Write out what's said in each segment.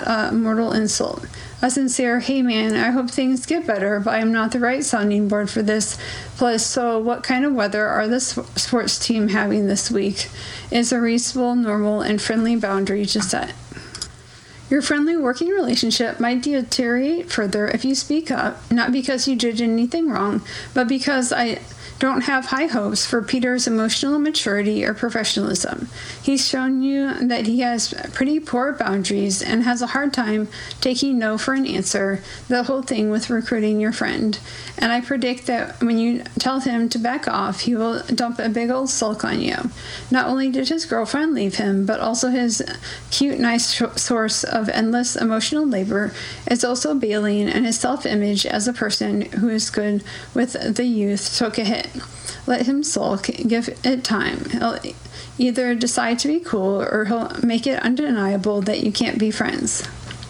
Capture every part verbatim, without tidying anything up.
a mortal insult. A sincere, "Hey man, I hope things get better, but I'm not the right sounding board for this. Plus, so what kind of weather are the sports team having this week?" is a reasonable, normal, and friendly boundary to set. Your friendly working relationship might deteriorate further if you speak up, not because you did anything wrong, but because I don't have high hopes for Peter's emotional maturity or professionalism. He's shown you that he has pretty poor boundaries and has a hard time taking no for an answer, the whole thing with recruiting your friend. And I predict that when you tell him to back off, he will dump a big old sulk on you. Not only did his girlfriend leave him, but also his cute, nice sh- source of endless emotional labor is also bailing, and his self-image as a person who is good with the youth took a hit. Let him sulk, give it time. He'll either decide to be cool, or he'll make it undeniable that you can't be friends.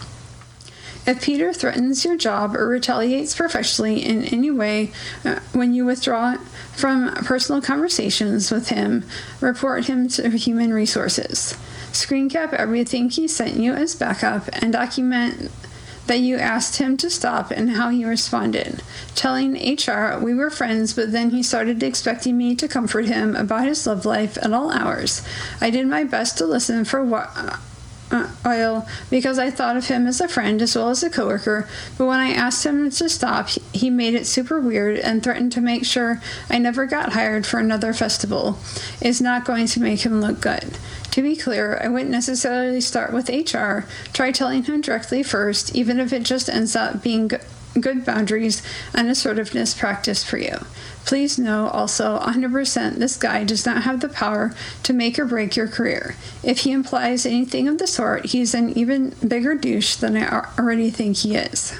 If Peter threatens your job or retaliates professionally in any way uh, when you withdraw from personal conversations with him, report him to Human Resources. Screen cap everything he sent you as backup and document that you asked him to stop and how he responded, telling H R we were friends, but then he started expecting me to comfort him about his love life at all hours. I did my best to listen for what Uh, oil because I thought of him as a friend as well as a coworker, but when I asked him to stop, he made it super weird and threatened to make sure I never got hired for another festival. It's not going to make him look good. To be clear, I wouldn't necessarily start with H R. Try telling him directly first, even if it just ends up being good. Good boundaries and assertiveness practice for you. Please know also one hundred percent this guy does not have the power to make or break your career. If he implies anything of the sort, he's an even bigger douche than I already think he is.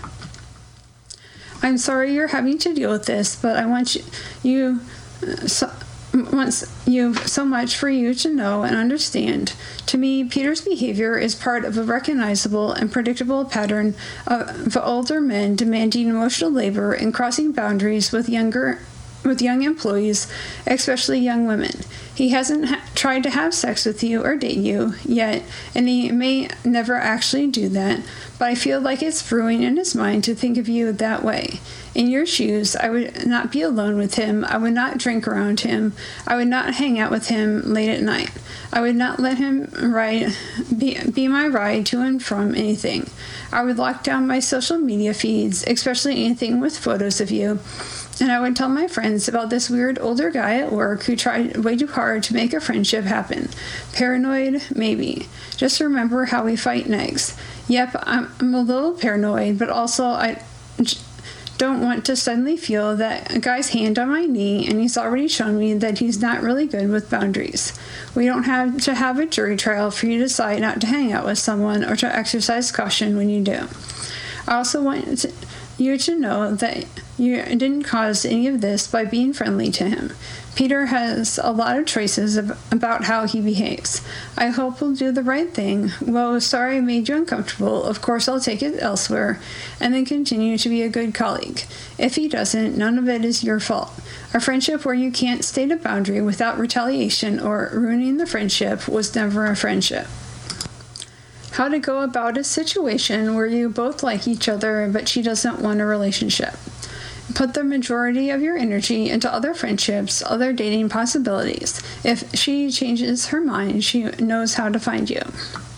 I'm sorry you're having to deal with this, but I want you, you uh, so, wants you so much for you to know and understand. To me, Peter's behavior is part of a recognizable and predictable pattern of older men demanding emotional labor and crossing boundaries with younger with young employees, especially young women. He hasn't ha- tried to have sex with you or date you yet, and he may never actually do that, but I feel like it's brewing in his mind to think of you that way. In your shoes, I would not be alone with him. I would not drink around him. I would not hang out with him late at night. I would not let him ride, be, be my ride to and from anything. I would lock down my social media feeds, especially anything with photos of you. And I would tell my friends about this weird older guy at work who tried way too hard to make a friendship happen. Paranoid? Maybe. Just remember how we fight next. Yep, I'm, I'm a little paranoid, but also I don't want to suddenly feel that a guy's hand on my knee, and he's already shown me that he's not really good with boundaries. We don't have to have a jury trial for you to decide not to hang out with someone or to exercise caution when you do. I also want to you to know that you didn't cause any of this by being friendly to him. Peter has a lot of choices ab- about how he behaves. I hope he'll do the right thing. Whoa, sorry I made you uncomfortable. Of course I'll take it elsewhere, and then continue to be a good colleague. If he doesn't, none of it is your fault. A friendship where you can't state a boundary without retaliation or ruining the friendship was never a friendship. How to go about a situation where you both like each other, but she doesn't want a relationship. Put the majority of your energy into other friendships, other dating possibilities. If she changes her mind, she knows how to find you.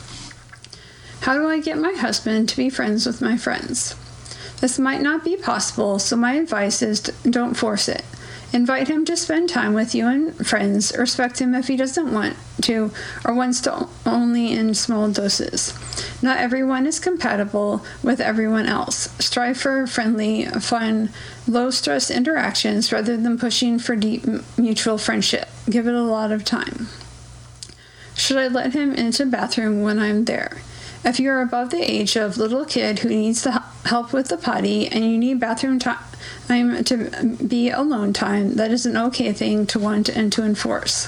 How do I get my husband to be friends with my friends? This might not be possible, so my advice is don't force it. Invite him to spend time with you and friends. Respect him if he doesn't want to or wants to only in small doses. Not everyone is compatible with everyone else. Strive for friendly, fun, low-stress interactions rather than pushing for deep mutual friendship. Give it a lot of time. Should I let him into the bathroom when I'm there? If you're above the age of little kid who needs the help with the potty and you need bathroom time to be alone time, that is an okay thing to want and to enforce.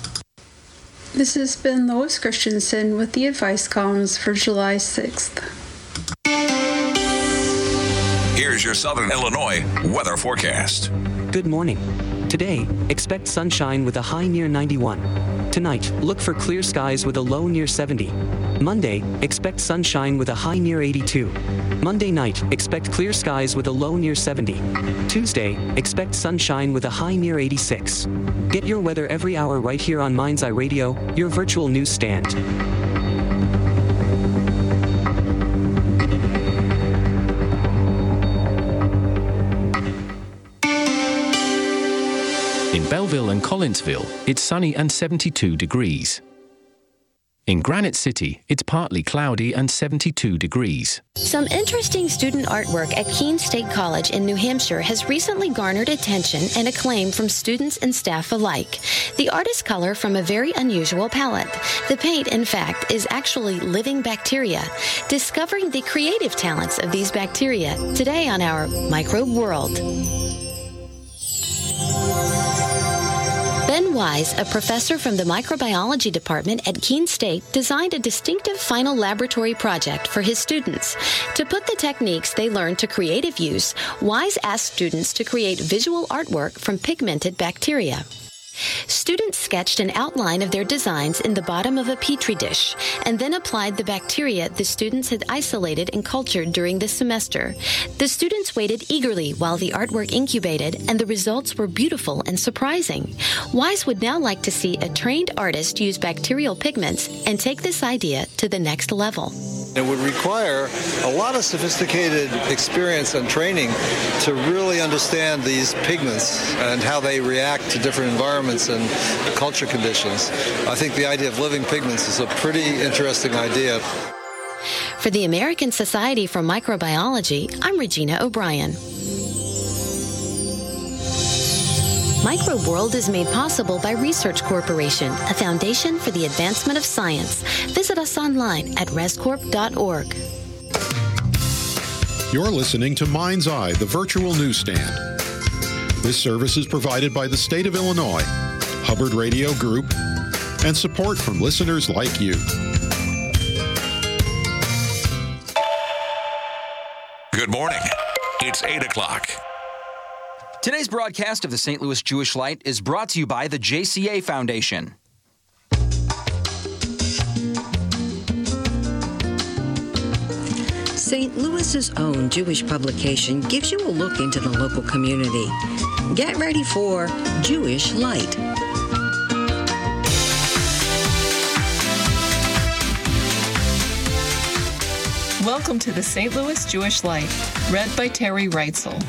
This has been Lois Christensen with the advice columns for July sixth. Here's your Southern Illinois weather forecast. Good morning. Today, expect sunshine with a high near ninety-one. Tonight, look for clear skies with a low near seventy. Monday, expect sunshine with a high near eighty-two. Monday night, expect clear skies with a low near seventy. Tuesday, expect sunshine with a high near eighty-six. Get your weather every hour right here on Mind's Eye Radio, your virtual news stand. In Belleville and Collinsville, it's sunny and seventy-two degrees. In Granite City, it's partly cloudy and seventy-two degrees. Some interesting student artwork at Keene State College in New Hampshire has recently garnered attention and acclaim from students and staff alike. The artists color from a very unusual palette. The paint, in fact, is actually living bacteria. Discovering the creative talents of these bacteria today on our Microbe World. Ben Wise, a professor from the microbiology department at Keene State, designed a distinctive final laboratory project for his students. To put the techniques they learned to creative use, Wise asked students to create visual artwork from pigmented bacteria. Students sketched an outline of their designs in the bottom of a petri dish and then applied the bacteria the students had isolated and cultured during the semester. The students waited eagerly while the artwork incubated, and the results were beautiful and surprising. Wise would now like to see a trained artist use bacterial pigments and take this idea to the next level. It would require a lot of sophisticated experience and training to really understand these pigments and how they react to different environments and culture conditions. I think the idea of living pigments is a pretty interesting idea. For the American Society for Microbiology, I'm Regina O'Brien. Microbe World is made possible by Research Corporation, a foundation for the advancement of science. Visit us online at rescorp dot org. You're listening to Mind's Eye, the virtual newsstand. This service is provided by the state of Illinois, Hubbard Radio Group, and support from listeners like you. Good morning. It's eight o'clock. Today's broadcast of the Saint Louis Jewish Light is brought to you by the J C A Foundation. Saint Louis's own Jewish publication gives you a look into the local community. Get ready for Jewish Light. Welcome to the Saint Louis Jewish Light, read by Terry Reitzel.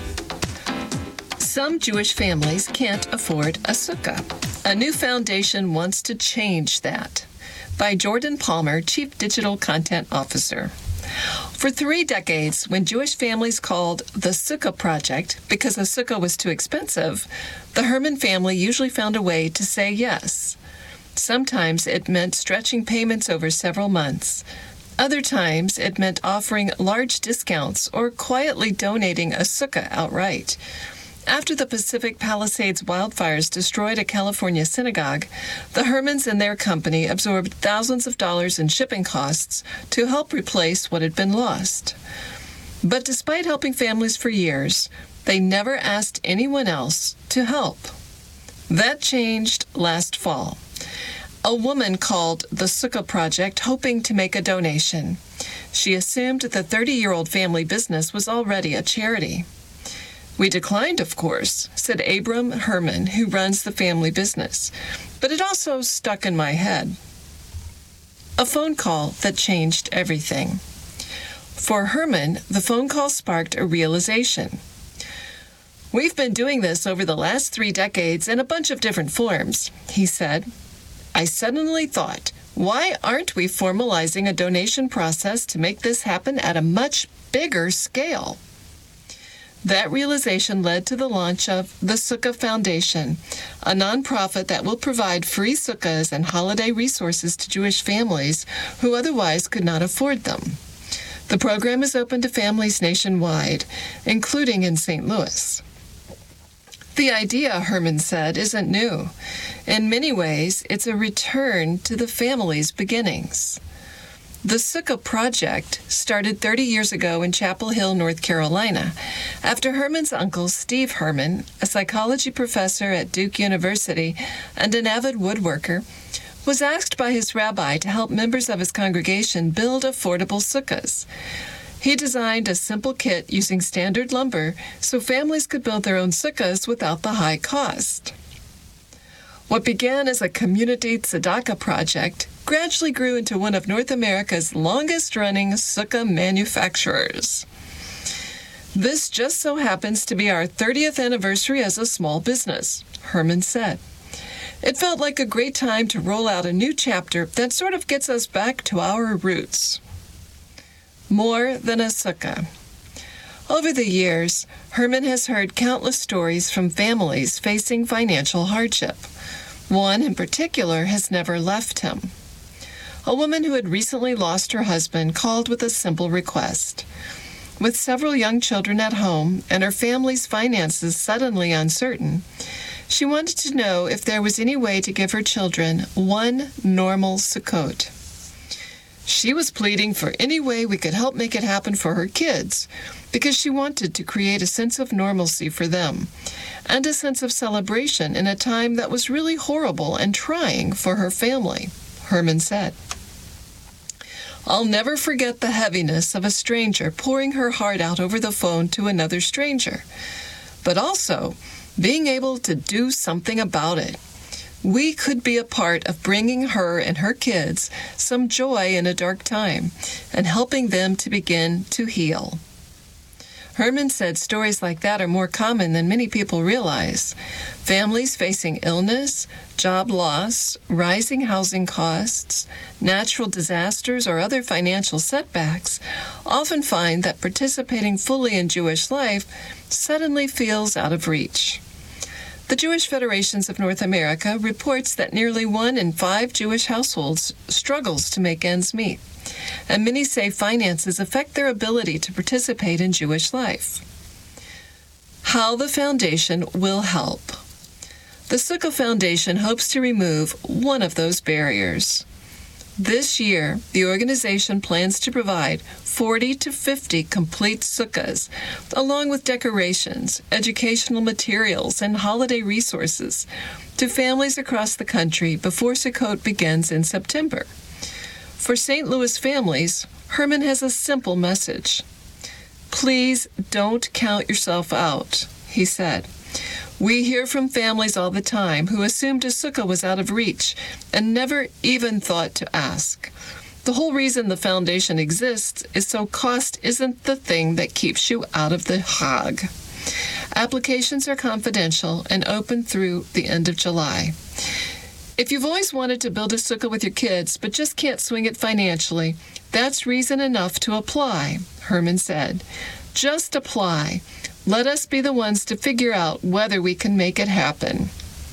Some Jewish families can't afford a sukkah. A new foundation wants to change that. By Jordan Palmer, Chief Digital Content Officer. For three decades, when Jewish families called the Sukkah Project because a sukkah was too expensive, the Herman family usually found a way to say yes. Sometimes it meant stretching payments over several months. Other times, it meant offering large discounts or quietly donating a sukkah outright. After the Pacific Palisades wildfires destroyed a California synagogue, the Hermans and their company absorbed thousands of dollars in shipping costs to help replace what had been lost. But despite helping families for years, they never asked anyone else to help. That changed last fall. A woman called the Sukkah Project hoping to make a donation. She assumed the thirty-year-old family business was already a charity. We declined, of course, said Abram Herman, who runs the family business. But it also stuck in my head. A phone call that changed everything. For Herman, the phone call sparked a realization. We've been doing this over the last three decades in a bunch of different forms, he said. I suddenly thought, why aren't we formalizing a donation process to make this happen at a much bigger scale? That realization led to the launch of the Sukkah Foundation, a nonprofit that will provide free sukkahs and holiday resources to Jewish families who otherwise could not afford them. The program is open to families nationwide, including in Saint Louis. The idea, Herman said, isn't new. In many ways, it's a return to the family's beginnings. The Sukkah Project started thirty years ago in Chapel Hill, North Carolina, after Herman's uncle, Steve Herman, a psychology professor at Duke University and an avid woodworker, was asked by his rabbi to help members of his congregation build affordable sukkahs. He designed a simple kit using standard lumber so families could build their own sukkahs without the high cost. What began as a community tzedakah project gradually grew into one of North America's longest-running sukkah manufacturers. This just so happens to be our thirtieth anniversary as a small business, Herman said. It felt like a great time to roll out a new chapter that sort of gets us back to our roots. More than a sukkah. Over the years, Herman has heard countless stories from families facing financial hardship. One in particular has never left him. A woman who had recently lost her husband called with a simple request. With several young children at home and her family's finances suddenly uncertain, she wanted to know if there was any way to give her children one normal Sukkot. She was pleading for any way we could help make it happen for her kids, because she wanted to create a sense of normalcy for them, and a sense of celebration in a time that was really horrible and trying for her family, Herman said. I'll never forget the heaviness of a stranger pouring her heart out over the phone to another stranger, but also being able to do something about it. We could be a part of bringing her and her kids some joy in a dark time and helping them to begin to heal. Herman said stories like that are more common than many people realize. Families facing illness, job loss, rising housing costs, natural disasters, or other financial setbacks often find that participating fully in Jewish life suddenly feels out of reach. The Jewish Federations of North America reports that nearly one in five Jewish households struggles to make ends meet, and many say finances affect their ability to participate in Jewish life. How the Foundation will help. The Sukkah Foundation hopes to remove one of those barriers. This year, the organization plans to provide forty to fifty complete sukkahs, along with decorations, educational materials, and holiday resources, to families across the country before Sukkot begins in September. For Saint Louis families, Herman has a simple message. Please don't count yourself out, he said. We hear from families all the time who assumed a sukkah was out of reach and never even thought to ask. The whole reason the foundation exists is so cost isn't the thing that keeps you out of the Hag. Applications are confidential and open through the end of July. If you've always wanted to build a sukkah with your kids but just can't swing it financially, that's reason enough to apply, Herman said. Just apply. Let us be the ones to figure out whether we can make it happen.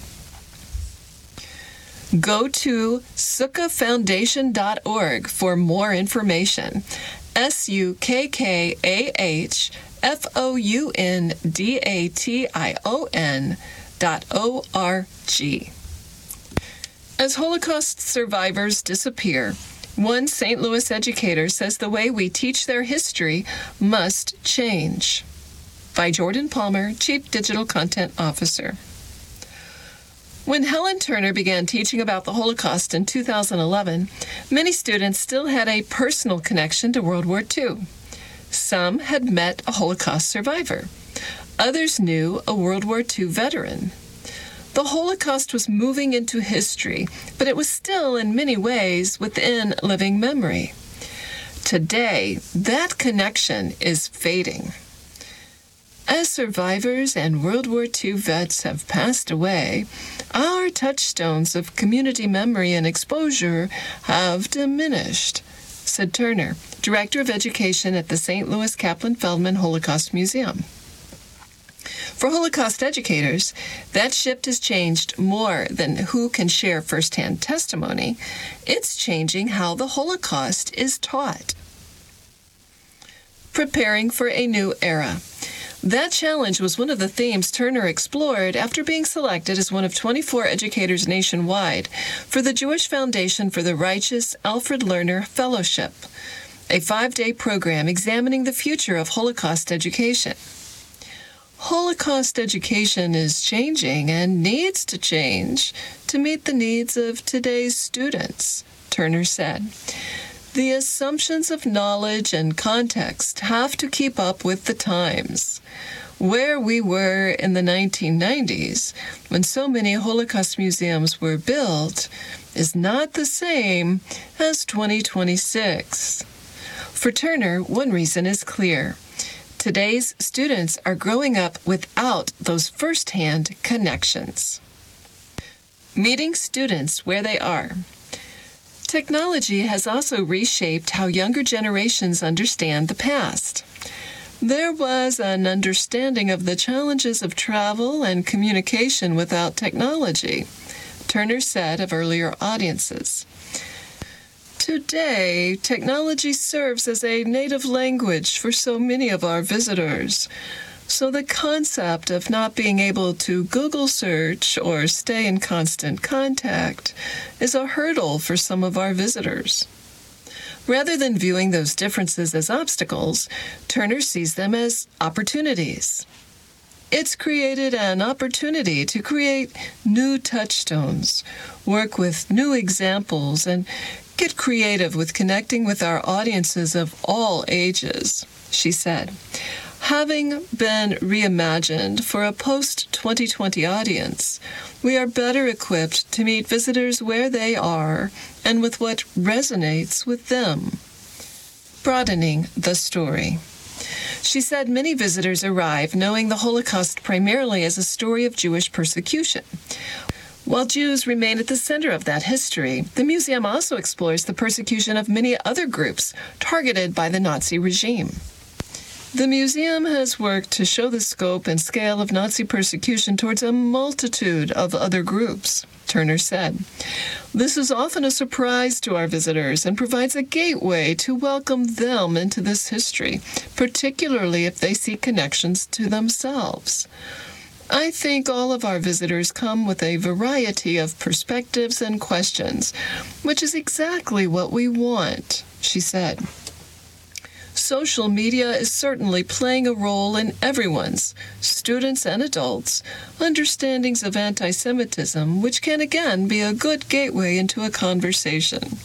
Go to sukkah foundation dot org for more information. S U K K A H F O U N D A T I O N dot O R G. As Holocaust survivors disappear, one Saint Louis educator says the way we teach their history must change. By Jordan Palmer, Chief Digital Content Officer. When Helen Turner began teaching about the Holocaust in two thousand eleven, many students still had a personal connection to World War Two. Some had met a Holocaust survivor. Others knew a World War Two veteran. The Holocaust was moving into history, but it was still in many ways within living memory. Today, that connection is fading. As survivors and World War Two vets have passed away, our touchstones of community memory and exposure have diminished, said Turner, Director of Education at the Saint Louis Kaplan Feldman Holocaust Museum. For Holocaust educators, that shift has changed more than who can share firsthand testimony. It's changing how the Holocaust is taught. Preparing for a new era. That challenge was one of the themes Turner explored after being selected as one of twenty-four educators nationwide for the Jewish Foundation for the Righteous Alfred Lerner Fellowship, a five-day program examining the future of Holocaust education. Holocaust education is changing and needs to change to meet the needs of today's students, Turner said. The assumptions of knowledge and context have to keep up with the times. Where we were in the nineteen nineties, when so many Holocaust museums were built, is not the same as twenty twenty-six. For Turner, one reason is clear. Today's students are growing up without those first-hand connections. Meeting students where they are. Technology has also reshaped how younger generations understand the past. There was an understanding of the challenges of travel and communication without technology, Turner said of earlier audiences. Today, technology serves as a native language for so many of our visitors. So the concept of not being able to Google search or stay in constant contact is a hurdle for some of our visitors. Rather than viewing those differences as obstacles, Turner sees them as opportunities. It's created an opportunity to create new touchstones, work with new examples, and get creative with connecting with our audiences of all ages, she said. Having been reimagined for a post twenty twenty audience, we are better equipped to meet visitors where they are and with what resonates with them. Broadening the story. She said many visitors arrive knowing the Holocaust primarily as a story of Jewish persecution. While Jews remain at the center of that history, the museum also explores the persecution of many other groups targeted by the Nazi regime. The museum has worked to show the scope and scale of Nazi persecution towards a multitude of other groups, Turner said. This is often a surprise to our visitors and provides a gateway to welcome them into this history, particularly if they see connections to themselves. I think all of our visitors come with a variety of perspectives and questions, which is exactly what we want, she said. Social media is certainly playing a role in everyone's, students and adults, understandings of anti-Semitism, which can again be a good gateway into a conversation.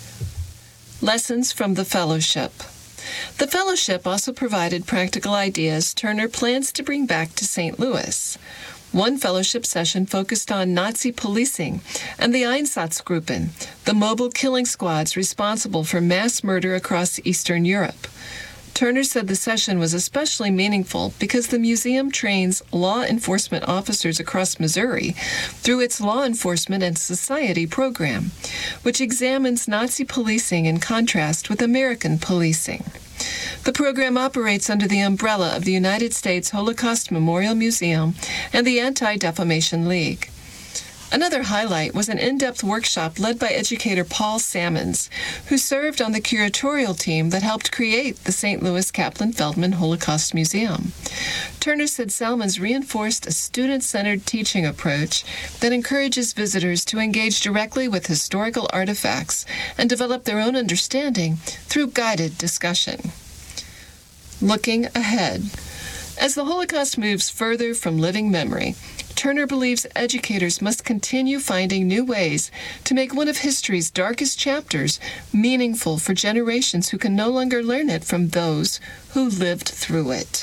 Lessons from the Fellowship. The Fellowship also provided practical ideas Turner plans to bring back to Saint Louis. One fellowship session focused on Nazi policing and the Einsatzgruppen, the mobile killing squads responsible for mass murder across Eastern Europe. Turner said the session was especially meaningful because the museum trains law enforcement officers across Missouri through its Law Enforcement and Society program, which examines Nazi policing in contrast with American policing. The program operates under the umbrella of the United States Holocaust Memorial Museum and the Anti-Defamation League. Another highlight was an in-depth workshop led by educator Paul Sammons, who served on the curatorial team that helped create the Saint Louis Kaplan Feldman Holocaust Museum. Turner said Sammons reinforced a student-centered teaching approach that encourages visitors to engage directly with historical artifacts and develop their own understanding through guided discussion. Looking ahead. As the Holocaust moves further from living memory, Turner believes educators must continue finding new ways to make one of history's darkest chapters meaningful for generations who can no longer learn it from those who lived through it.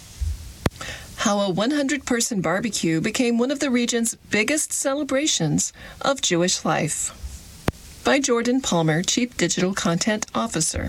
How a one hundred person barbecue became one of the region's biggest celebrations of Jewish life. By Jordan Palmer, Chief Digital Content Officer.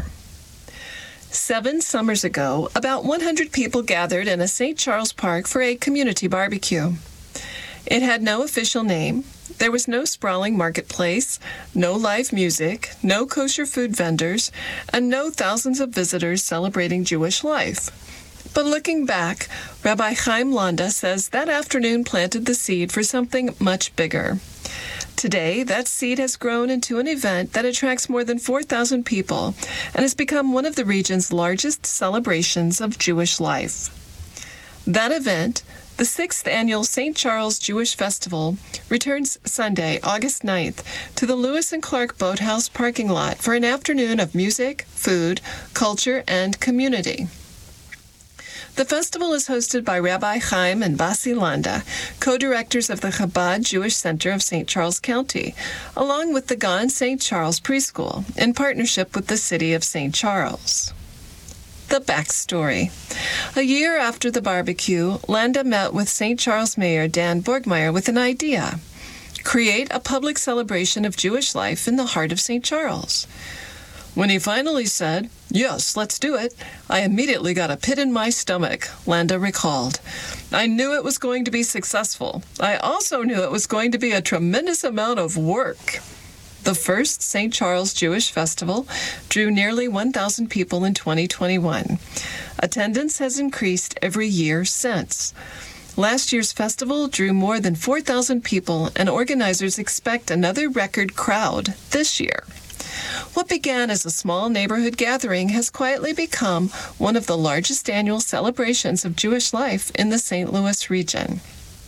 Seven summers ago, about one hundred people gathered in a Saint Charles Park for a community barbecue. It had no official name. There was no sprawling marketplace, no live music, no kosher food vendors, and no thousands of visitors celebrating Jewish life. But looking back, Rabbi Chaim Landa says that afternoon planted the seed for something much bigger. Today, that seed has grown into an event that attracts more than four thousand people and has become one of the region's largest celebrations of Jewish life. That event, the sixth annual Saint Charles Jewish Festival, returns Sunday, August ninth, to the Lewis and Clark Boathouse parking lot for an afternoon of music, food, culture, and community. The festival is hosted by Rabbi Chaim and Basi Landa, co-directors of the Chabad Jewish Center of Saint Charles County, along with the Gan Saint Charles Preschool, in partnership with the City of Saint Charles. The backstory. A year after the barbecue, Landa met with Saint Charles Mayor Dan Borgmeyer with an idea: create a public celebration of Jewish life in the heart of Saint Charles. When he finally said, "Yes, let's do it," I immediately got a pit in my stomach, Landa recalled. I knew it was going to be successful. I also knew it was going to be a tremendous amount of work. The first Saint Charles Jewish Festival drew nearly one thousand people in twenty twenty-one. Attendance has increased every year since. Last year's festival drew more than four thousand people, and organizers expect another record crowd this year. What began as a small neighborhood gathering has quietly become one of the largest annual celebrations of Jewish life in the Saint Louis region.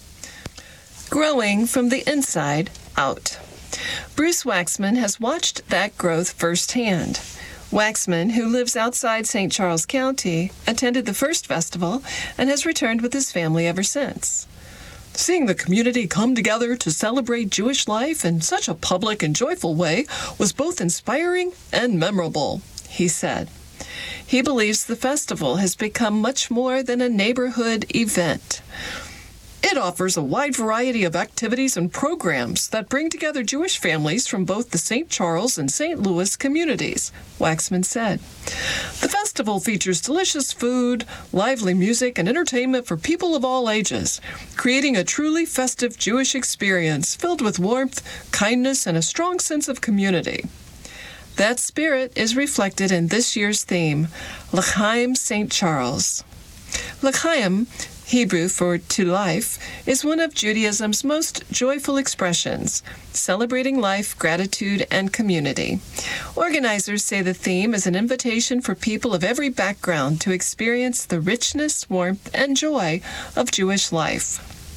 Growing from the inside out. Bruce Waxman has watched that growth firsthand. Waxman, who lives outside Saint Charles County, attended the first festival and has returned with his family ever since. Seeing the community come together to celebrate Jewish life in such a public and joyful way was both inspiring and memorable, he said. He believes the festival has become much more than a neighborhood event. It offers a wide variety of activities and programs that bring together Jewish families from both the Saint Charles and Saint Louis communities, Waxman said. The festival features delicious food, lively music, and entertainment for people of all ages, creating a truly festive Jewish experience filled with warmth, kindness, and a strong sense of community. That spirit is reflected in this year's theme, L'chaim Saint Charles. L'chaim, Hebrew for to life, is one of Judaism's most joyful expressions, celebrating life, gratitude, and community. Organizers say the theme is an invitation for people of every background to experience the richness, warmth, and joy of Jewish life.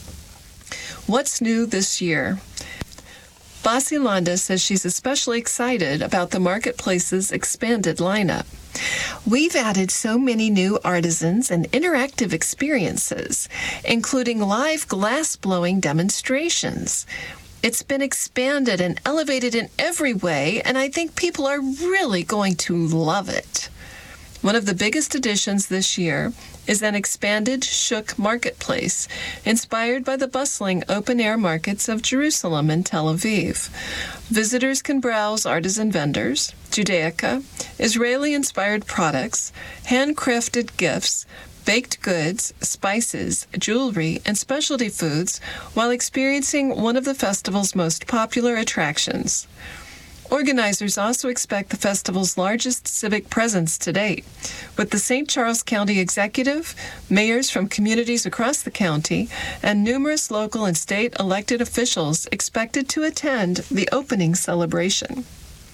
What's new this year? Basi Landa says she's especially excited about the marketplace's expanded lineup. We've added so many new artisans and interactive experiences, including live glass-blowing demonstrations. It's been expanded and elevated in every way, and I think people are really going to love it. One of the biggest additions this year is an expanded Shuk marketplace, inspired by the bustling open-air markets of Jerusalem and Tel Aviv. Visitors can browse artisan vendors, Judaica, Israeli-inspired products, handcrafted gifts, baked goods, spices, jewelry, and specialty foods while experiencing one of the festival's most popular attractions. Organizers also expect the festival's largest civic presence to date, with the Saint Charles County Executive, mayors from communities across the county, and numerous local and state elected officials expected to attend the opening celebration.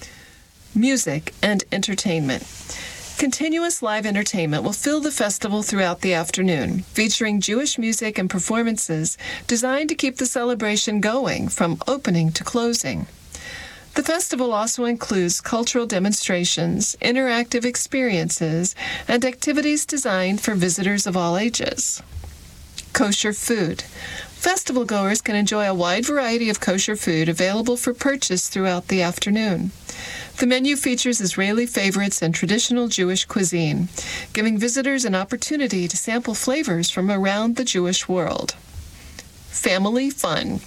Music and entertainment. Continuous live entertainment will fill the festival throughout the afternoon, featuring Jewish music and performances designed to keep the celebration going from opening to closing. The festival also includes cultural demonstrations, interactive experiences, and activities designed for visitors of all ages. Kosher food. Festival goers can enjoy a wide variety of kosher food available for purchase throughout the afternoon. The menu features Israeli favorites and traditional Jewish cuisine, giving visitors an opportunity to sample flavors from around the Jewish world. Family fun.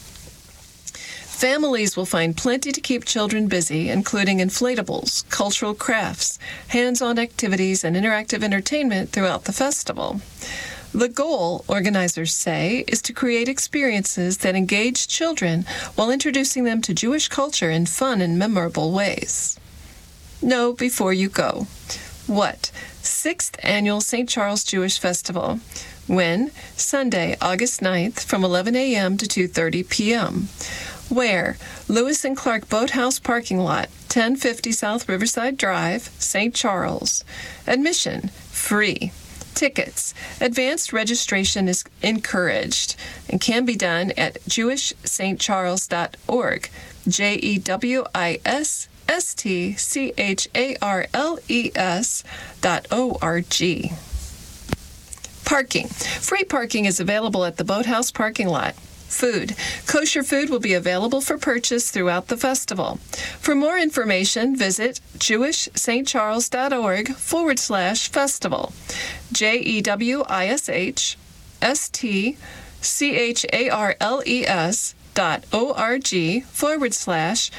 Families will find plenty to keep children busy, including inflatables, cultural crafts, hands-on activities, and interactive entertainment throughout the festival. The goal, organizers say, is to create experiences that engage children while introducing them to Jewish culture in fun and memorable ways. Know before you go. What? Sixth Annual Saint Charles Jewish Festival. When? Sunday, August ninth, from eleven a.m. to two thirty p.m. Where? Lewis and Clark Boathouse Parking Lot, ten fifty South Riverside Drive, Saint Charles. Admission, free. Tickets. Advanced registration is encouraged and can be done at jewish st charles dot org, J E W I S S T C H A R L E S dot O R G. Parking. Free parking is available at the Boathouse parking lot. Food. Kosher food will be available for purchase throughout the festival. For more information, visit jewishstcharles.org forward slash festival. J-E-W-I-S-H S-T-C-H-A-R-L-E-S dot O-R-G forward slash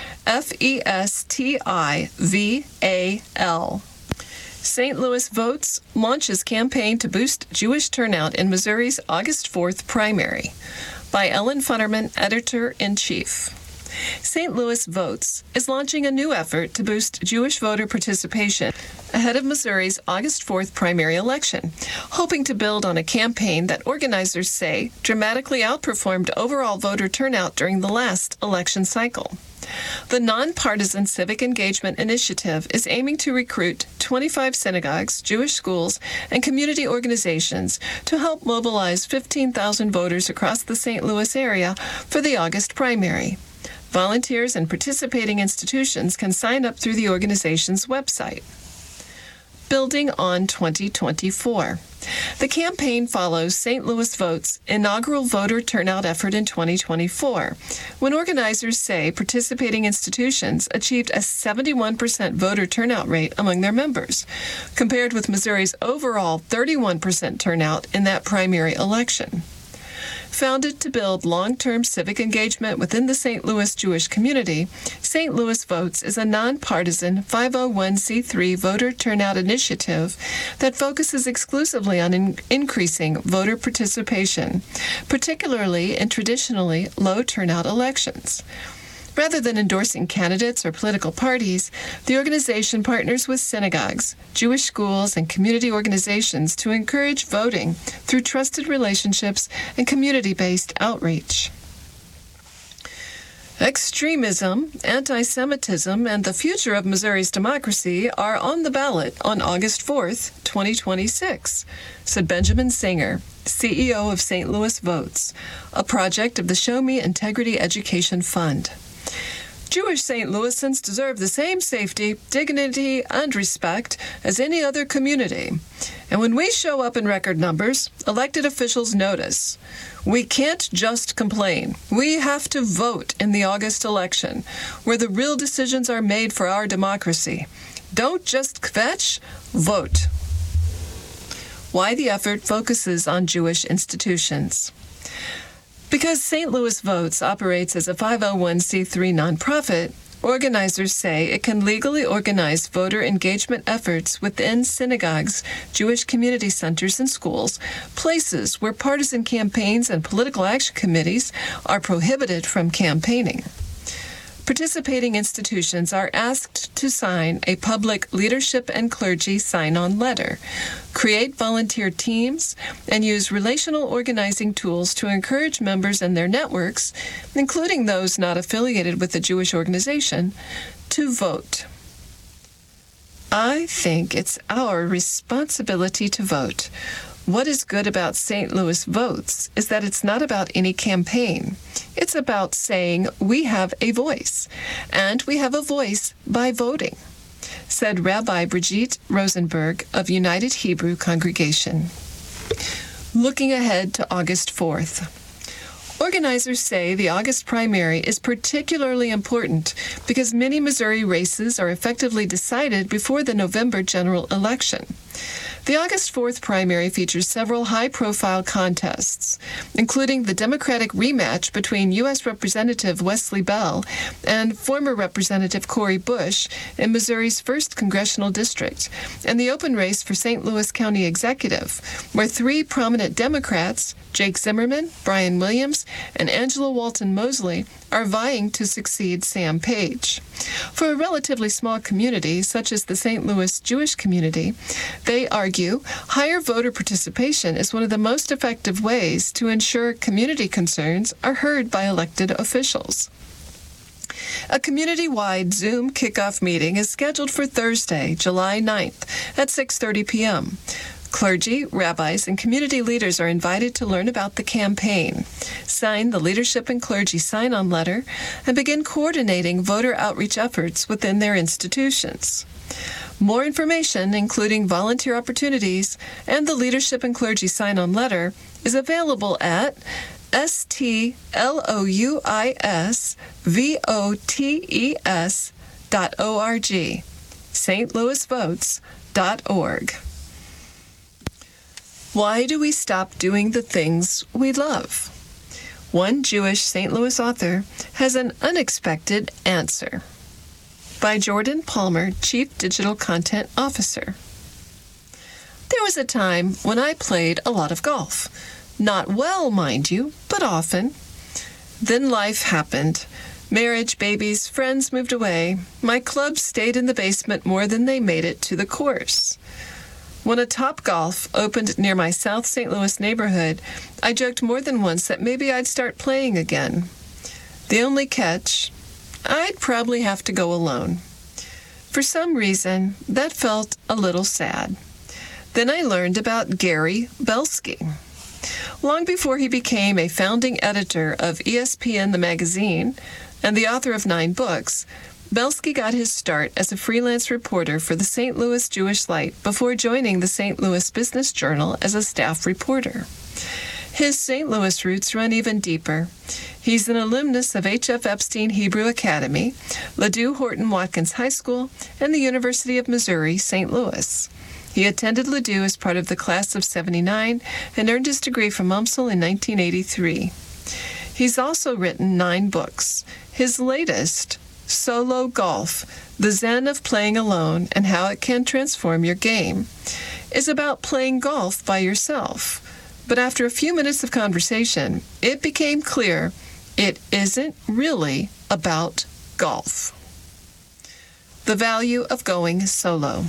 F-E-S-T-I-V-A-L. Saint Louis Votes launches campaign to boost Jewish turnout in Missouri's August fourth primary. By Ellen Funnerman, Editor-in-Chief. Saint Louis Votes is launching a new effort to boost Jewish voter participation ahead of Missouri's August fourth primary election, hoping to build on a campaign that organizers say dramatically outperformed overall voter turnout during the last election cycle. The Nonpartisan Civic Engagement Initiative is aiming to recruit twenty-five synagogues, Jewish schools, and community organizations to help mobilize fifteen thousand voters across the Saint Louis area for the August primary. Volunteers and participating institutions can sign up through the organization's website. Building on twenty twenty-four. The campaign follows Saint Louis Votes' inaugural voter turnout effort in twenty twenty-four, when organizers say participating institutions achieved a seventy-one percent voter turnout rate among their members, compared with Missouri's overall thirty-one percent turnout in that primary election. Founded to build long-term civic engagement within the Saint Louis Jewish community, Saint Louis Votes is a nonpartisan five oh one c three voter turnout initiative that focuses exclusively on in- increasing voter participation, particularly in traditionally low turnout elections. Rather than endorsing candidates or political parties, the organization partners with synagogues, Jewish schools, and community organizations to encourage voting through trusted relationships and community-based outreach. Extremism, anti-Semitism, and the future of Missouri's democracy are on the ballot on August fourth, twenty twenty-six, said Benjamin Singer, C E O of Saint Louis Votes, a project of the Show Me Integrity Education Fund. Jewish Saint Louisans deserve the same safety, dignity, and respect as any other community. And when we show up in record numbers, elected officials notice. We can't just complain. We have to vote in the August election, where the real decisions are made for our democracy. Don't just kvetch, vote. Why the effort focuses on Jewish institutions. Because Saint Louis Votes operates as a five oh one c three nonprofit, organizers say it can legally organize voter engagement efforts within synagogues, Jewish community centers, and schools, places where partisan campaigns and political action committees are prohibited from campaigning. Participating institutions are asked to sign a public leadership and clergy sign-on letter, create volunteer teams, and use relational organizing tools to encourage members and their networks, including those not affiliated with a Jewish organization, to vote. I think it's our responsibility to vote. What is good about Saint Louis Votes is that it's not about any campaign. It's about saying we have a voice, and we have a voice by voting, said Rabbi Brigitte Rosenberg of United Hebrew Congregation. Looking ahead to August fourth. Organizers say the August primary is particularly important because many Missouri races are effectively decided before the November general election. The August fourth primary features several high-profile contests, including the Democratic rematch between U S Representative Wesley Bell and former Representative Cori Bush in Missouri's first congressional district, and the open race for Saint Louis County Executive, where three prominent Democrats, Jake Zimmerman, Brian Williams, and Angela Walton Mosley, are vying to succeed Sam Page. For a relatively small community, such as the Saint Louis Jewish community, they argue higher voter participation is one of the most effective ways to ensure community concerns are heard by elected officials. A community-wide Zoom kickoff meeting is scheduled for Thursday, July ninth at six thirty p.m. Clergy, rabbis, and community leaders are invited to learn about the campaign, sign the leadership and clergy sign-on letter, and begin coordinating voter outreach efforts within their institutions. More information, including volunteer opportunities and the Leadership and Clergy sign-on letter, is available at S T L O U I S V O T E S dot O R G, Saint Louis Votes dot org. Why do we stop doing the things we love? One Jewish Saint Louis author has an unexpected answer. By Jordan Palmer, Chief Digital Content Officer. There was a time when I played a lot of golf. Not well, mind you, but often. Then life happened. Marriage, babies, friends moved away. My club stayed in the basement more than they made it to the course. When a Topgolf opened near my South Saint Louis neighborhood, I joked more than once that maybe I'd start playing again. The only catch, I'd probably have to go alone. For some reason, that felt a little sad. Then I learned about Gary Belsky. Long before he became a founding editor of E S P N the magazine and the author of nine books, Belsky got his start as a freelance reporter for the Saint Louis Jewish Light before joining the Saint Louis Business Journal as a staff reporter. His Saint Louis roots run even deeper. He's an alumnus of H F Epstein Hebrew Academy, Ladue Horton Watkins High School, and the University of Missouri, Saint Louis. He attended Ladue as part of the class of seventy-nine and earned his degree from U M S L in nineteen eighty-three. He's also written nine books. His latest, Solo Golf, The Zen of Playing Alone and How It Can Transform Your Game, is about playing golf by yourself. But after a few minutes of conversation, it became clear it isn't really about golf. The value of going solo.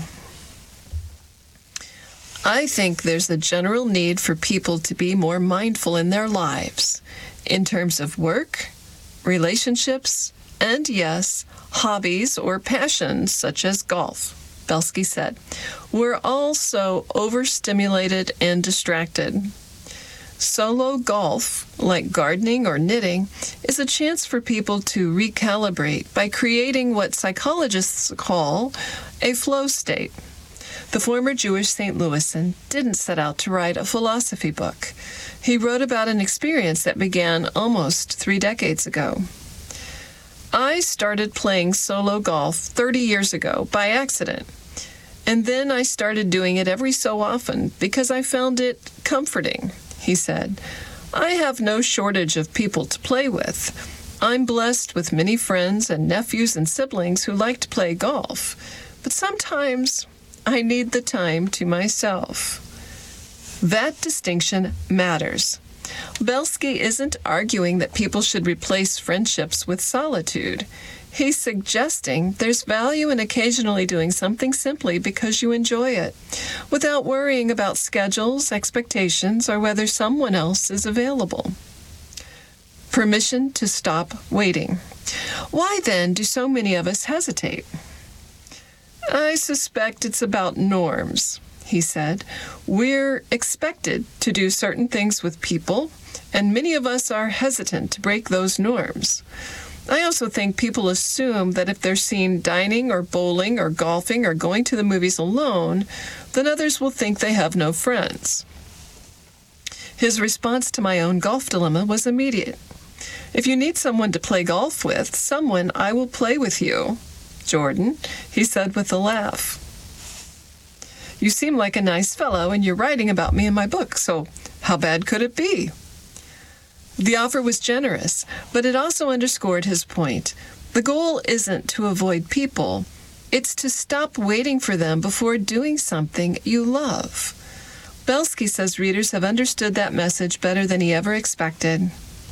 I think there's a general need for people to be more mindful in their lives, in terms of work, relationships, and yes, hobbies or passions such as golf, Belsky said. We're all so overstimulated and distracted. Solo golf, like gardening or knitting, is a chance for people to recalibrate by creating what psychologists call a flow state. The former Jewish Saint Louisan didn't set out to write a philosophy book. He wrote about an experience that began almost three decades ago. I started playing solo golf thirty years ago by accident, and then I started doing it every so often because I found it comforting, he said. I have no shortage of people to play with. I'm blessed with many friends and nephews and siblings who like to play golf, but sometimes I need the time to myself. That distinction matters. Belsky isn't arguing that people should replace friendships with solitude. He's suggesting there's value in occasionally doing something simply because you enjoy it, without worrying about schedules, expectations, or whether someone else is available. Permission to stop waiting. Why then do so many of us hesitate? I suspect it's about norms, he said. We're expected to do certain things with people, and many of us are hesitant to break those norms. I also think people assume that if they're seen dining or bowling or golfing or going to the movies alone, then others will think they have no friends. His response to my own golf dilemma was immediate. If you need someone to play golf with, someone I will play with you, Jordan, he said with a laugh. You seem like a nice fellow, and you're writing about me in my book, so how bad could it be? The offer was generous, but it also underscored his point. The goal isn't to avoid people. It's to stop waiting for them before doing something you love. Belsky says readers have understood that message better than he ever expected.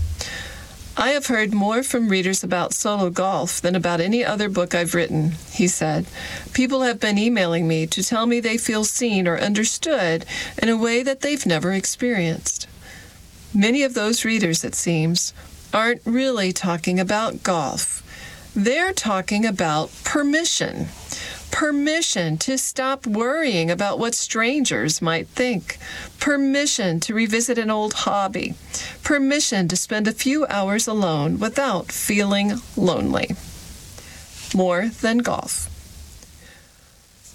I have heard more from readers about solo golf than about any other book I've written, he said. People have been emailing me to tell me they feel seen or understood in a way that they've never experienced. Many of those readers, it seems, aren't really talking about golf. They're talking about permission. Permission to stop worrying about what strangers might think. Permission to revisit an old hobby. Permission to spend a few hours alone without feeling lonely. More than golf.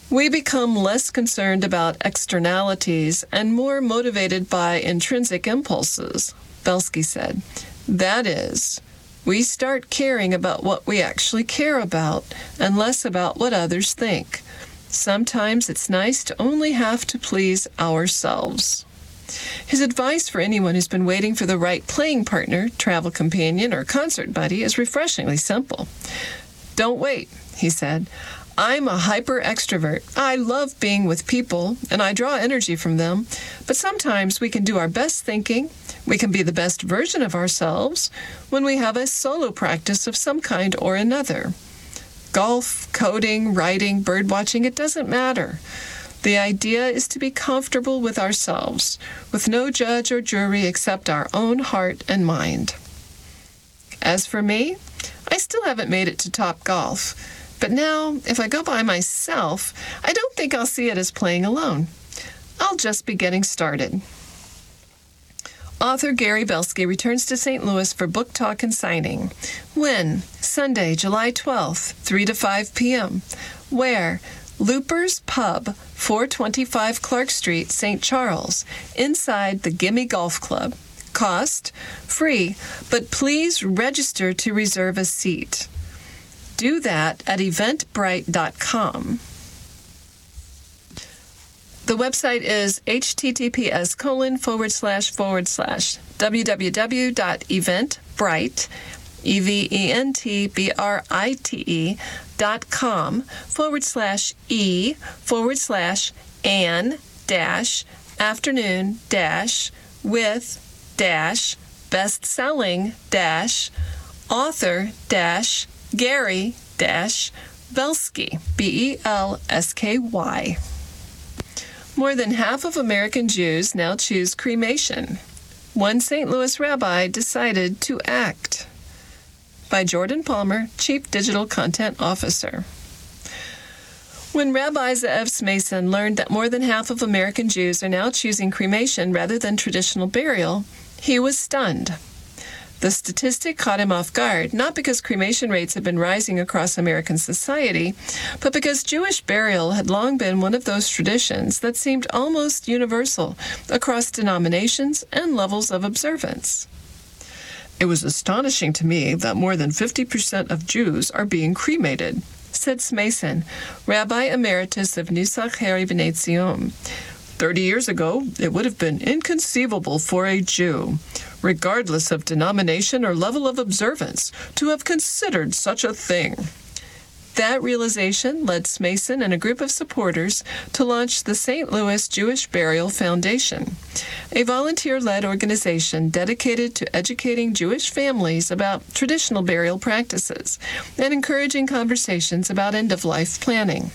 We become less concerned about externalities and more motivated by intrinsic impulses, Belsky said. That is, we start caring about what we actually care about and less about what others think. Sometimes it's nice to only have to please ourselves. His advice for anyone who's been waiting for the right playing partner, travel companion, or concert buddy is refreshingly simple. Don't wait, he said. I'm a hyper extrovert. I love being with people, and I draw energy from them, but sometimes we can do our best thinking, we can be the best version of ourselves when we have a solo practice of some kind or another. Golf, coding, writing, birdwatching, it doesn't matter. The idea is to be comfortable with ourselves, with no judge or jury except our own heart and mind. As for me, I still haven't made it to top golf. But now, if I go by myself, I don't think I'll see it as playing alone. I'll just be getting started. Author Gary Belsky returns to Saint Louis for book talk and signing. When? Sunday, July twelfth, three to five p.m. Where? Loopers Pub, four twenty-five Clark Street, Saint Charles, inside the Gimme Golf Club. Cost? Free, but please register to reserve a seat. Do that at eventbrite dot com. The website is https colon forward slash forward slash www.eventbrite, E V E N T B R I T E dot com forward slash E forward slash an dash afternoon dash with dash best-selling dash author dash Gary dash Belsky, B E L S K Y. More than half of American Jews now choose cremation. One Saint Louis rabbi decided to act. By Jordan Palmer, Chief Digital Content Officer. When Rabbi Ze'ev Smason learned that more than half of American Jews are now choosing cremation rather than traditional burial, he was stunned. The statistic caught him off guard, not because cremation rates had been rising across American society, but because Jewish burial had long been one of those traditions that seemed almost universal across denominations and levels of observance. It was astonishing to me that more than fifty percent of Jews are being cremated, said Smason, Rabbi Emeritus of Nusach Heri B'nai Zion. Thirty years ago, it would have been inconceivable for a Jew, regardless of denomination or level of observance, to have considered such a thing. That realization led Smason and a group of supporters to launch the Saint Louis Jewish Burial Foundation, a volunteer-led organization dedicated to educating Jewish families about traditional burial practices and encouraging conversations about end-of-life planning.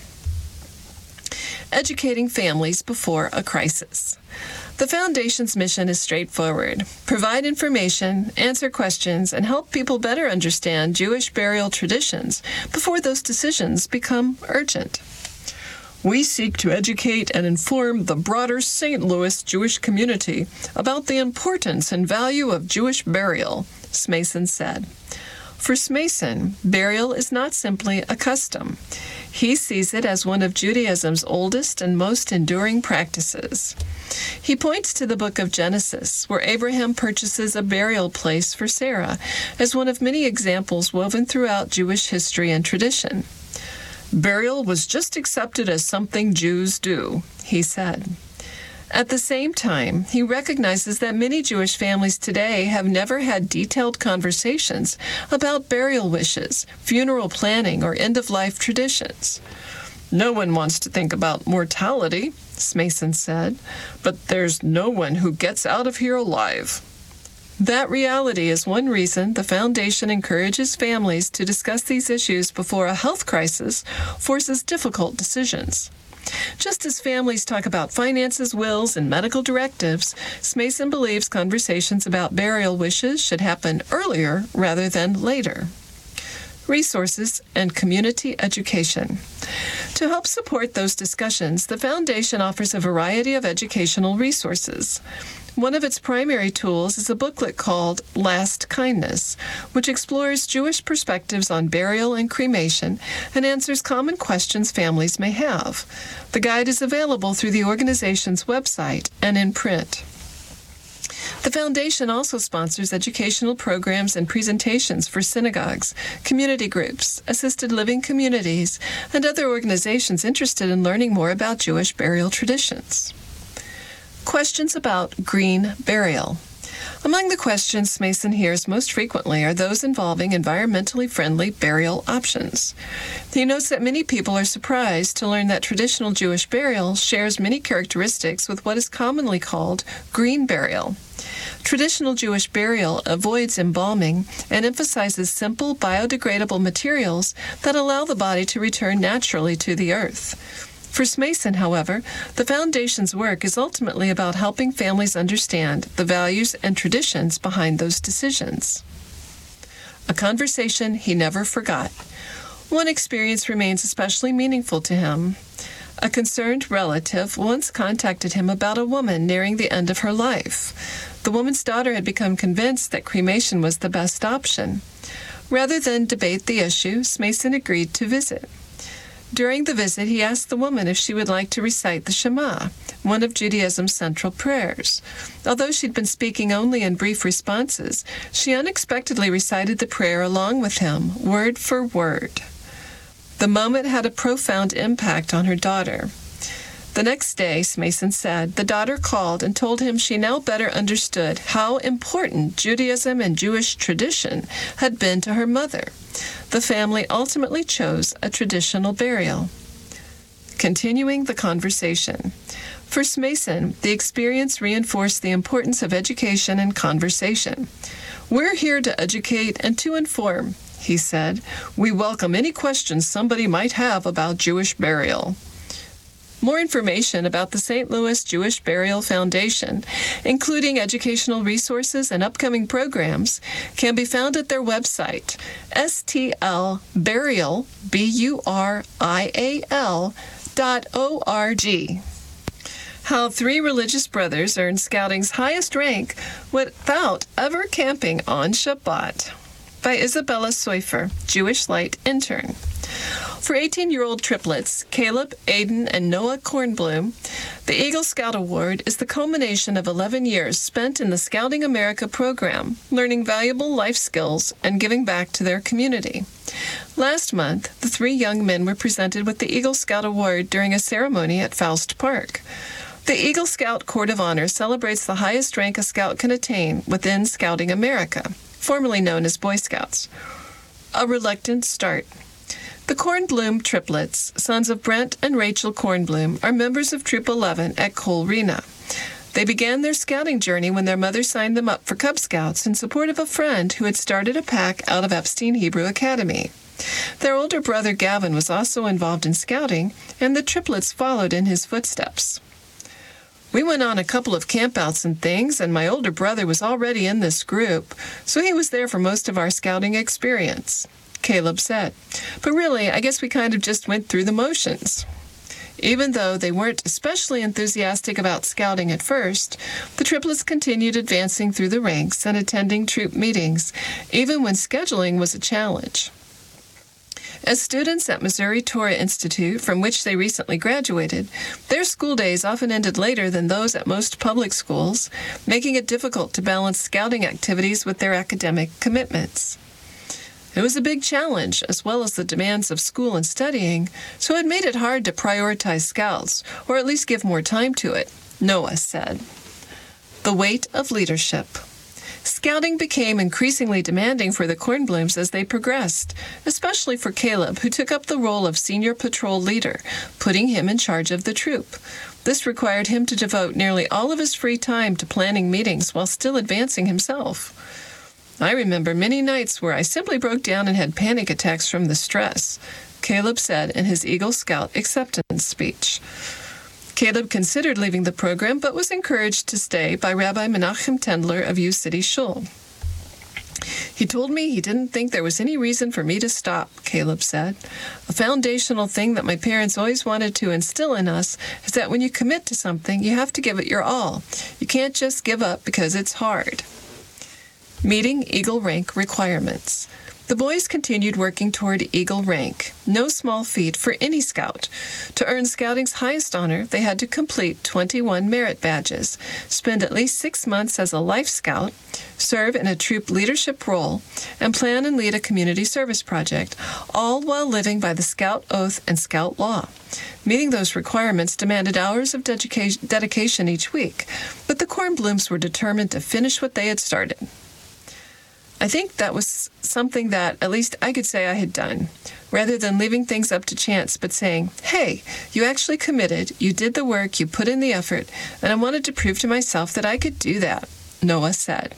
Educating families before a crisis. The Foundation's mission is straightforward. Provide information, answer questions, and help people better understand Jewish burial traditions before those decisions become urgent. We seek to educate and inform the broader Saint Louis Jewish community about the importance and value of Jewish burial, Smason said. For Smason, burial is not simply a custom. He sees it as one of Judaism's oldest and most enduring practices. He points to the book of Genesis, where Abraham purchases a burial place for Sarah, as one of many examples woven throughout Jewish history and tradition. Burial was just accepted as something Jews do, he said. At the same time, he recognizes that many Jewish families today have never had detailed conversations about burial wishes, funeral planning, or end-of-life traditions. No one wants to think about mortality, Smason said, but there's no one who gets out of here alive. That reality is one reason the Foundation encourages families to discuss these issues before a health crisis forces difficult decisions. Just as families talk about finances, wills, and medical directives, Smason believes conversations about burial wishes should happen earlier rather than later. Resources and community education. To help support those discussions, the Foundation offers a variety of educational resources. One of its primary tools is a booklet called Last Kindness, which explores Jewish perspectives on burial and cremation and answers common questions families may have. The guide is available through the organization's website and in print. The foundation also sponsors educational programs and presentations for synagogues, community groups, assisted living communities, and other organizations interested in learning more about Jewish burial traditions. Questions about green burial. Among the questions Mason hears most frequently are those involving environmentally friendly burial options. He notes that many people are surprised to learn that traditional Jewish burial shares many characteristics with what is commonly called green burial. Traditional Jewish burial avoids embalming and emphasizes simple, biodegradable materials that allow the body to return naturally to the earth. For Mason, however, the Foundation's work is ultimately about helping families understand the values and traditions behind those decisions. A conversation he never forgot. One experience remains especially meaningful to him. A concerned relative once contacted him about a woman nearing the end of her life. The woman's daughter had become convinced that cremation was the best option. Rather than debate the issue, Mason agreed to visit. During the visit, he asked the woman if she would like to recite the Shema, one of Judaism's central prayers. Although she'd been speaking only in brief responses, she unexpectedly recited the prayer along with him, word for word. The moment had a profound impact on her daughter. The next day, Mason said, the daughter called and told him she now better understood how important Judaism and Jewish tradition had been to her mother. The family ultimately chose a traditional burial. Continuing the conversation. For Mason, the experience reinforced the importance of education and conversation. We're here to educate and to inform, he said. We welcome any questions somebody might have about Jewish burial. More information about the Saint Louis Jewish Burial Foundation, including educational resources and upcoming programs, can be found at their website, S T L burial, B U R I A L, dot O R G. How three religious brothers earned Scouting's highest rank without ever camping on Shabbat. By Isabella Seufer, Jewish Light intern. For eighteen-year-old triplets, Caleb, Aiden, and Noah Kornblum, the Eagle Scout Award is the culmination of eleven years spent in the Scouting America program, learning valuable life skills and giving back to their community. Last month, the three young men were presented with the Eagle Scout Award during a ceremony at Faust Park. The Eagle Scout Court of Honor celebrates the highest rank a scout can attain within Scouting America, formerly known as Boy Scouts. A reluctant start. The Kornblum triplets, sons of Brent and Rachel Kornblum, are members of Troop eleven at Cole Rena. They began their scouting journey when their mother signed them up for Cub Scouts in support of a friend who had started a pack out of Epstein Hebrew Academy. Their older brother Gavin was also involved in scouting, and the triplets followed in his footsteps. We went on a couple of campouts and things, and my older brother was already in this group, so he was there for most of our scouting experience, Caleb said. But really, I guess we kind of just went through the motions. Even though they weren't especially enthusiastic about scouting at first, the triplets continued advancing through the ranks and attending troop meetings, even when scheduling was a challenge. As students at Missouri Torah Institute, from which they recently graduated, their school days often ended later than those at most public schools, making it difficult to balance scouting activities with their academic commitments. It was a big challenge, as well as the demands of school and studying, so it made it hard to prioritize scouts, or at least give more time to it, Noah said. The weight of leadership. Scouting became increasingly demanding for the Kornblums as they progressed, especially for Caleb, who took up the role of senior patrol leader, putting him in charge of the troop. This required him to devote nearly all of his free time to planning meetings while still advancing himself. I remember many nights where I simply broke down and had panic attacks from the stress, Caleb said in his Eagle Scout acceptance speech. Caleb considered leaving the program, but was encouraged to stay by Rabbi Menachem Tendler of U City Shul. He told me he didn't think there was any reason for me to stop, Caleb said. A foundational thing that my parents always wanted to instill in us is that when you commit to something, you have to give it your all. You can't just give up because it's hard. Meeting Eagle Rank requirements. The boys continued working toward Eagle Rank, no small feat for any scout. To earn Scouting's highest honor, they had to complete twenty-one merit badges, spend at least six months as a life scout, serve in a troop leadership role, and plan and lead a community service project, all while living by the Scout Oath and Scout Law. Meeting those requirements demanded hours of dedication, dedication each week, but the Kornblums were determined to finish what they had started. I think that was something that at least I could say I had done, rather than leaving things up to chance, but saying, hey, you actually committed, you did the work, you put in the effort, and I wanted to prove to myself that I could do that, Noah said.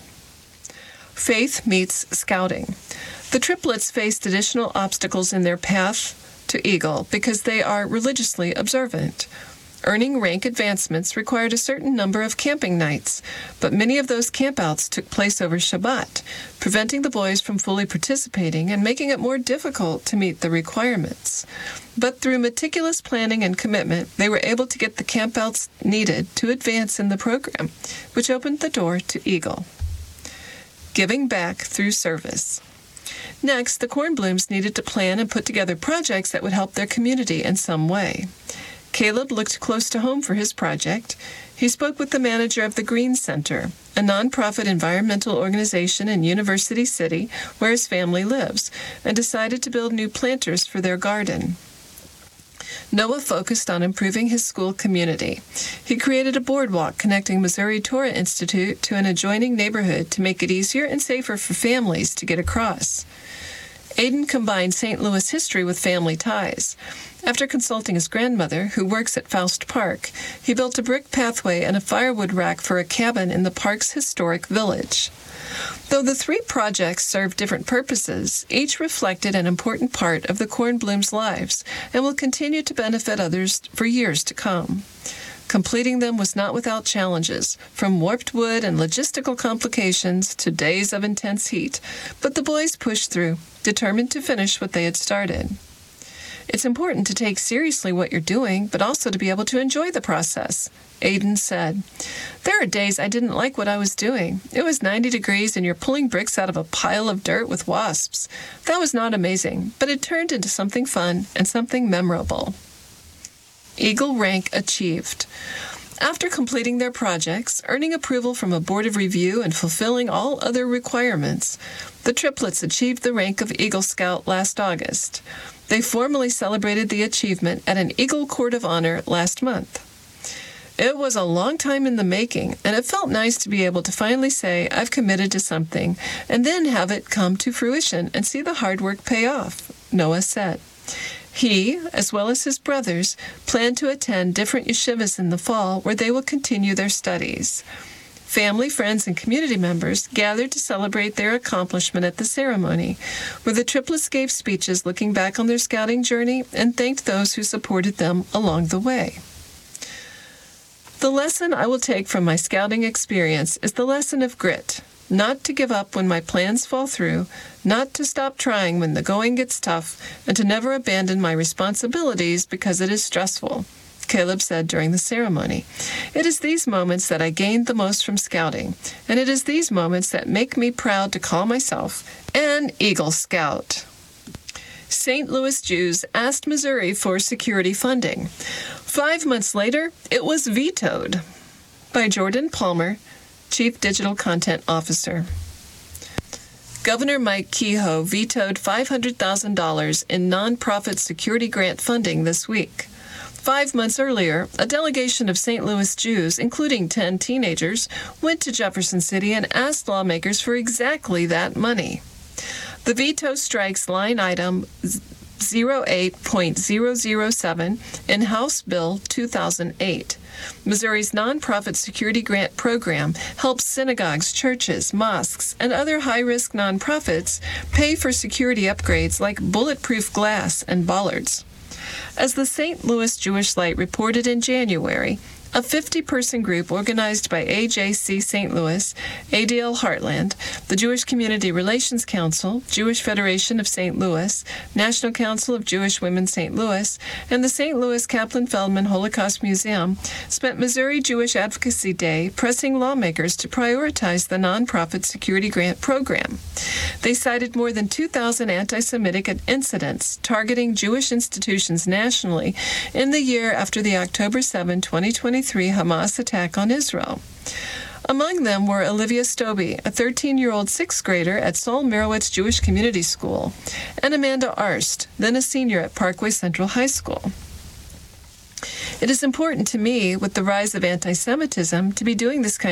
Faith meets scouting. The triplets faced additional obstacles in their path to Eagle because they are religiously observant. Earning rank advancements required a certain number of camping nights, but many of those campouts took place over Shabbat, preventing the boys from fully participating and making it more difficult to meet the requirements. But through meticulous planning and commitment, they were able to get the campouts needed to advance in the program, which opened the door to Eagle. Giving back through service. Next, the Kornblums needed to plan and put together projects that would help their community in some way. Caleb looked close to home for his project. He spoke with the manager of the Green Center, a nonprofit environmental organization in University City where his family lives, and decided to build new planters for their garden. Noah focused on improving his school community. He created a boardwalk connecting Missouri Torah Institute to an adjoining neighborhood to make it easier and safer for families to get across. Aiden combined Saint Louis history with family ties. After consulting his grandmother, who works at Faust Park, he built a brick pathway and a firewood rack for a cabin in the park's historic village. Though the three projects served different purposes, each reflected an important part of the Kornblums' lives and will continue to benefit others for years to come. Completing them was not without challenges, from warped wood and logistical complications to days of intense heat, but the boys pushed through, determined to finish what they had started. It's important to take seriously what you're doing, but also to be able to enjoy the process, Aiden said. There are days I didn't like what I was doing. It was ninety degrees and you're pulling bricks out of a pile of dirt with wasps. That was not amazing, but it turned into something fun and something memorable. Eagle Rank achieved. After completing their projects, earning approval from a board of review, and fulfilling all other requirements, the triplets achieved the rank of Eagle Scout last August. They formally celebrated the achievement at an Eagle Court of Honor last month. It was a long time in the making, and it felt nice to be able to finally say, I've committed to something, and then have it come to fruition and see the hard work pay off, Noah said. He, as well as his brothers, plan to attend different yeshivas in the fall where they will continue their studies. Family, friends, and community members gathered to celebrate their accomplishment at the ceremony, where the triplets gave speeches looking back on their scouting journey and thanked those who supported them along the way. The lesson I will take from my scouting experience is the lesson of grit. Not to give up when my plans fall through, not to stop trying when the going gets tough, and to never abandon my responsibilities because it is stressful, Caleb said during the ceremony. It is these moments that I gained the most from scouting, and it is these moments that make me proud to call myself an Eagle Scout. Saint Louis Jews asked Missouri for security funding. Five months later, it was vetoed. By Jordan Palmer, Chief Digital Content Officer. Governor Mike Kehoe vetoed five hundred thousand dollars in nonprofit security grant funding this week. Five months earlier, a delegation of Saint Louis Jews, including ten teenagers, went to Jefferson City and asked lawmakers for exactly that money. The veto strikes line item zero eight point zero zero seven in House Bill two thousand eight. Missouri's nonprofit security grant program helps synagogues, churches, mosques, and other high-risk nonprofits pay for security upgrades like bulletproof glass and bollards. As the Saint Louis Jewish Light reported in January, A fifty-person group organized by A J C Saint Louis, A D L Heartland, the Jewish Community Relations Council, Jewish Federation of Saint Louis, National Council of Jewish Women Saint Louis, and the Saint Louis Kaplan Feldman Holocaust Museum spent Missouri Jewish Advocacy Day pressing lawmakers to prioritize the nonprofit security grant program. They cited more than two thousand anti-Semitic incidents targeting Jewish institutions nationally in the year after the October seventh, twenty twenty-three Hamas attack on Israel. Among them were Olivia Stobie, a thirteen-year-old sixth grader at Sol Merowitz Jewish Community School, and Amanda Arst, then a senior at Parkway Central High School. It is important to me, with the rise of anti-Semitism, to be doing this kind